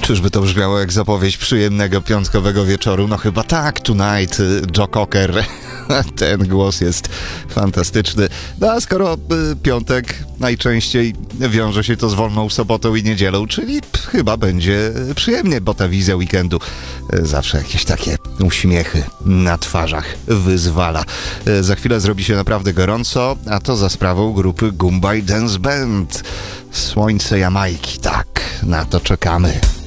Czyżby to brzmiało jak zapowiedź przyjemnego piątkowego wieczoru? No chyba tak, Tonight, Joe Cocker. Ten głos jest fantastyczny. No a skoro piątek najczęściej wiąże się to z wolną sobotą i niedzielą, czyli chyba będzie przyjemnie, bo ta wizja weekendu zawsze jakieś takie uśmiechy na twarzach wyzwala. Za chwilę zrobi się naprawdę gorąco, a to za sprawą grupy Goombay Dance Band. Słońce Jamajki, tak, na to czekamy.